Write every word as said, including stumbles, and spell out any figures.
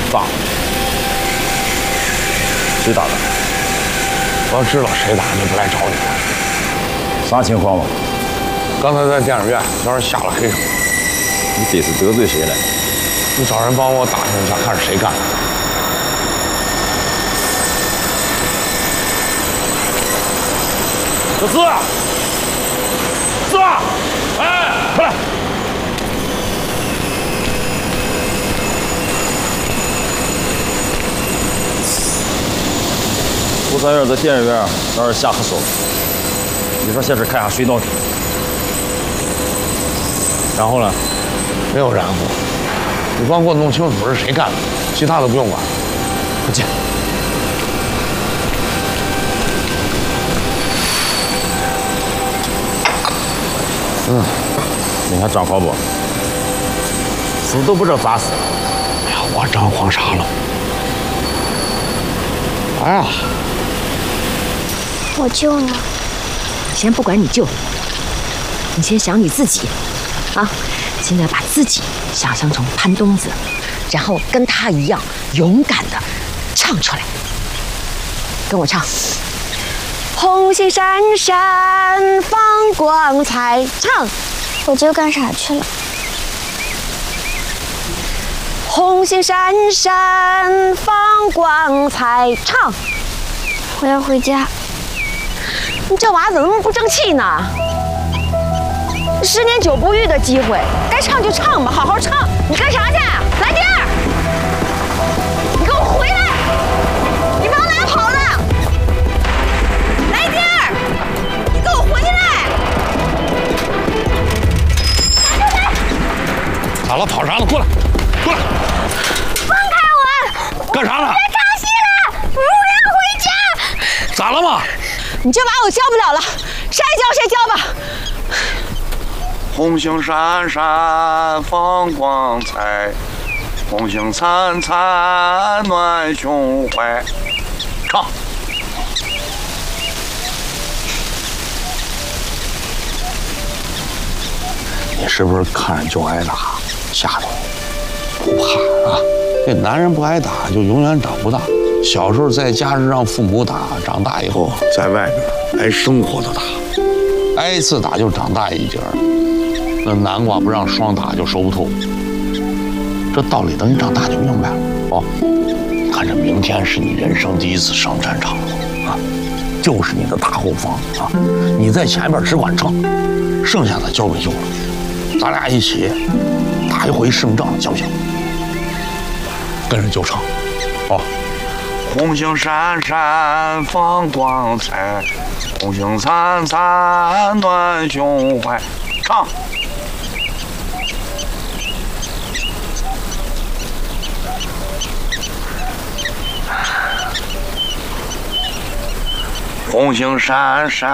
咋？谁打的？ 我要知道谁打，就不来找你了。 啥情况嘛？ 刚才在电影院，让人瞎了黑手。 你这是得罪谁了？ 你找人帮我打听一下，看是谁干的。 小四，四，哎，过来！胡三元在电影院让人吓黑手了。你说现在看下谁弄的？然后呢？ 没有然后，你光给我弄清楚是谁干的，其他的不用管。 不见。嗯，你还张狂不？死都不知道咋死。 哎呀，我张狂啥了？哎呀， 我救呢。 先不管你救，你先想你自己，啊，现在把自己想象成潘冬子，然后跟他一样勇敢的唱出来，跟我唱。红星闪闪放光彩，唱。 我救干啥去了？ 红星闪闪放光彩，唱。 我要回家。 你这娃怎么那么不争气呢？十年九不遇的机会，该唱就唱吧，好好唱。你干啥去？来第二！你给我回来！你往哪跑呢？来第二！你给我回来！ 咋了？跑啥了？过来，过来！ 放开我！ 干啥了？ 别唱戏了！我要回家！ 咋了嘛？ 你这娃我教不了了，谁爱教谁教吧。 红星闪闪放光彩，红星灿灿暖胸怀。唱。 你是不是看着就挨打，吓着你？不怕啊！这男人不挨打就永远长不大。小时候在家是让父母打，长大以后在外边挨生活的打，挨一次打就长大一截儿。那南瓜不让双打就熟不透。这道理等你长大就明白了哦。看着明天是你人生第一次上战场啊，就是你的大后方啊，你在前边只管撑，剩下的交给舅了。咱俩一起打一回胜仗，行不行？跟着舅唱，哦。 红星闪闪放光彩，红星灿灿暖胸怀。唱。红星闪闪。